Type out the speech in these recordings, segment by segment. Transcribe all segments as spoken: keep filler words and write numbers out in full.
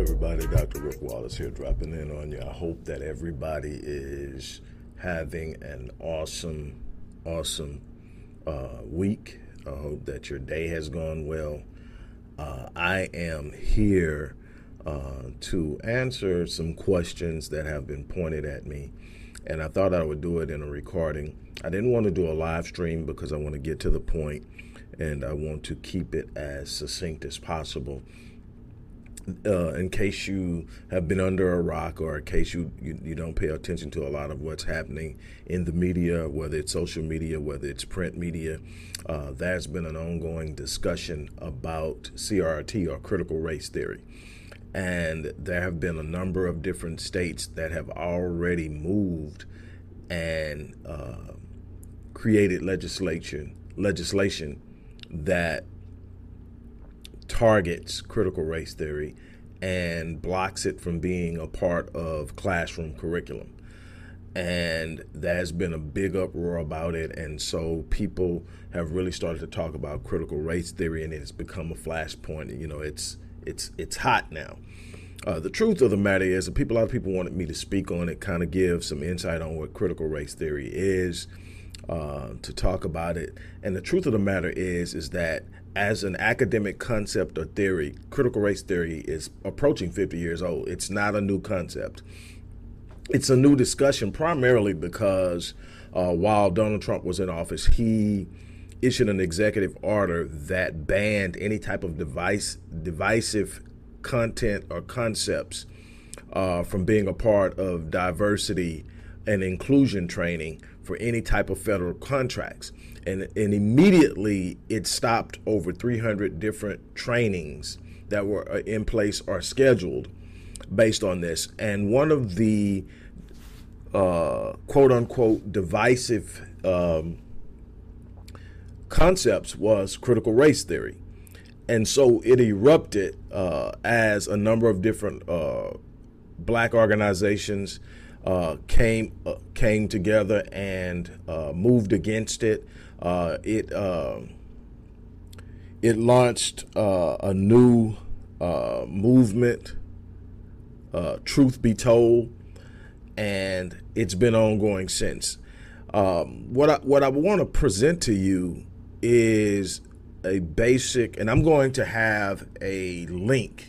everybody? Doctor Rick Wallace here, dropping in on you. I hope that everybody is having an awesome, awesome uh, week. I hope that your day has gone well. Uh, I am here uh, to answer some questions that have been pointed at me, and I thought I would do it in a recording. I didn't want to do a live stream because I want to get to the point, and I want to keep it as succinct as possible. Uh, in case you have been under a rock, or in case you, you, you don't pay attention to a lot of what's happening in the media, whether it's social media, whether it's print media, uh, there's been an ongoing discussion about C R T, or critical race theory. And there have been a number of different states that have already moved and uh, created legislation, legislation that targets critical race theory and blocks it from being a part of classroom curriculum. And there's been a big uproar about it, and so people have really started to talk about critical race theory, and it's become a flashpoint. You know, it's it's it's hot now. Uh, the truth of the matter is that people, a lot of people wanted me to speak on it, kind of give some insight on what critical race theory is, uh, to talk about it. And the truth of the matter is, is that as an academic concept or theory, critical race theory is approaching fifty years old. It's not a new concept. It's a new discussion primarily because uh, while Donald Trump was in office, he issued an executive order that banned any type of device, divisive content or concepts uh, from being a part of diversity and inclusion training for any type of federal contracts. And, and immediately it stopped over three hundred different trainings that were in place or scheduled based on this. And one of the uh, quote unquote divisive um, concepts was critical race theory. And so it erupted uh, as a number of different uh, black organizations uh, came uh, came together and uh, moved against it. Uh, it uh, it launched uh, a new uh, movement, uh, Truth Be Told, and it's been ongoing since. Um, what I, what I want to present to you is a basic, and I'm going to have a link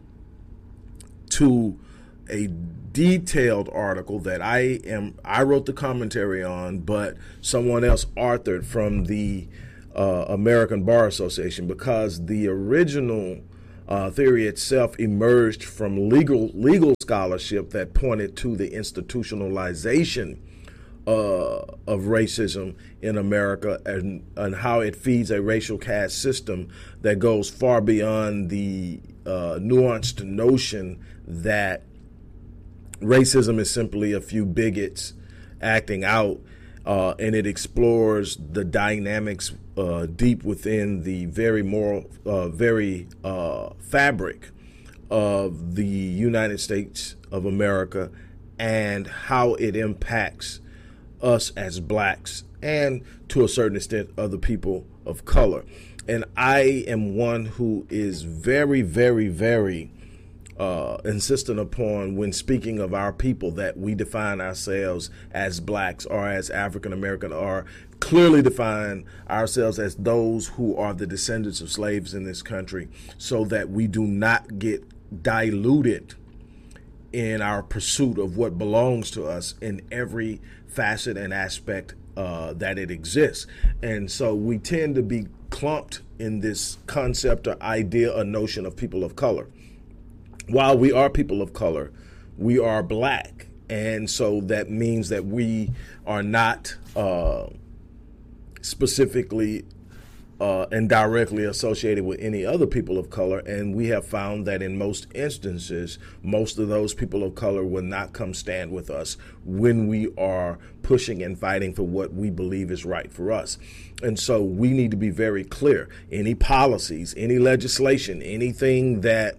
to a detailed article that I am I wrote the commentary on, but someone else authored from the uh, American Bar Association, because the original uh, theory itself emerged from legal legal scholarship that pointed to the institutionalization uh, of racism in America, and, and how it feeds a racial caste system that goes far beyond the uh, nuanced notion that racism is simply a few bigots acting out, uh, and it explores the dynamics uh, deep within the very moral, uh, very uh, fabric of the United States of America, and how it impacts us as blacks and to a certain extent other people of color. And I am one who is very, very, very Uh, insistent upon, when speaking of our people, that we define ourselves as blacks or as African American, or clearly define ourselves as those who are the descendants of slaves in this country, so that we do not get diluted in our pursuit of what belongs to us in every facet and aspect uh, that it exists. And so we tend to be clumped in this concept or idea or notion of people of color. While we are people of color, we are black. And so that means that we are not uh, specifically uh, and directly associated with any other people of color. And we have found that in most instances, most of those people of color will not come stand with us when we are pushing and fighting for what we believe is right for us. And so we need to be very clear. Any policies, any legislation, anything that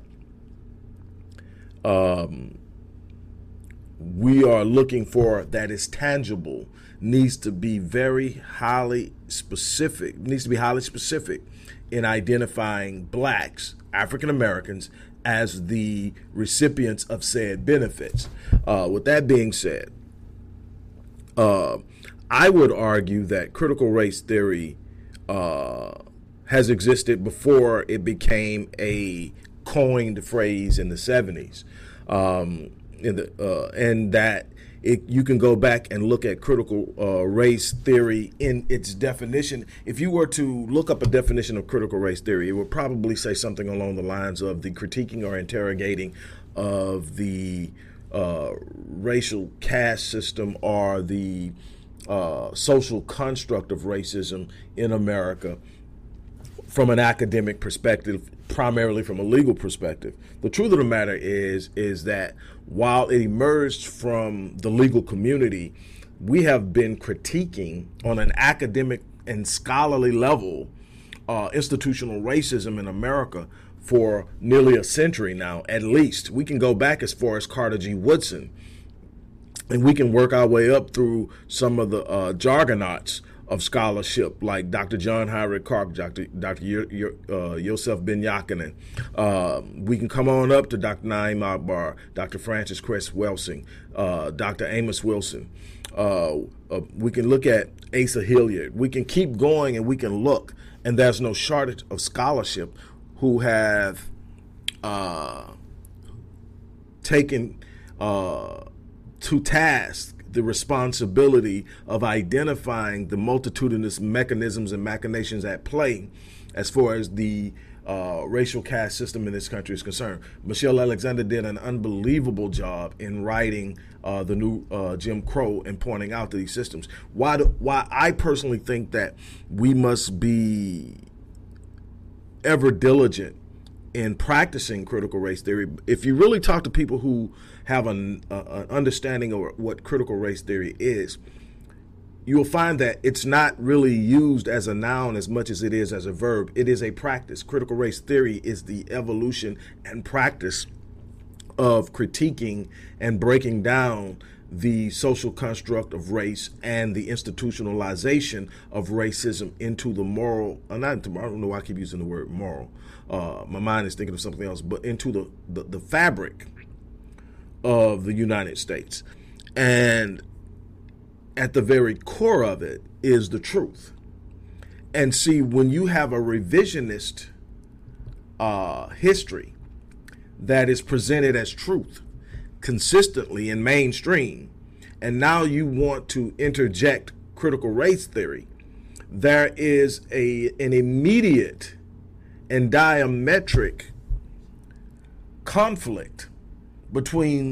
Um, we are looking for that is tangible needs to be very highly specific, needs to be highly specific in identifying blacks, African Americans, as the recipients of said benefits. Uh, with that being said, uh, I would argue that critical race theory uh, has existed before it became a coined phrase in the seventies, um, in the, uh, and that it, you can go back and look at critical uh, race theory in its definition. If you were to look up a definition of critical race theory, it would probably say something along the lines of the critiquing or interrogating of the uh, racial caste system or the uh, social construct of racism in America from an academic perspective, primarily from a legal perspective. The truth of the matter is, is that while it emerged from the legal community, we have been critiquing on an academic and scholarly level uh, institutional racism in America for nearly a century now, at least. We can go back as far as Carter G. Woodson, and we can work our way up through some of the uh, jargonauts of scholarship, like Doctor John Heinrich Clark, Doctor Doctor Uh, Yosef Ben Yakinen. Uh, we can come on up to Doctor Naim Akbar, Doctor Francis Cress Welsing, uh, Doctor Amos Wilson. Uh, uh, we can look at Asa Hilliard. We can keep going and we can look, and there's no shortage of scholarship who have uh, taken uh, to task the responsibility of identifying the multitudinous mechanisms and machinations at play as far as the uh, racial caste system in this country is concerned. Michelle Alexander did an unbelievable job in writing uh, the new uh, Jim Crow and pointing out these systems. Why, do, why I personally think that we must be ever diligent in practicing critical race theory. If you really talk to people who have an, uh, an understanding of what critical race theory is, you'll find that it's not really used as a noun as much as it is as a verb. It is a practice. Critical race theory is the evolution and practice of critiquing and breaking down the social construct of race and the institutionalization of racism into the moral, uh, not into, I don't know why I keep using the word moral. Uh, my mind is thinking of something else, but into the, the, the fabric of the United States. And at the very core of it is the truth. And see, when you have a revisionist uh, history that is presented as truth consistently in mainstream, and now you want to interject critical race theory, there is a an immediate and diametric conflict between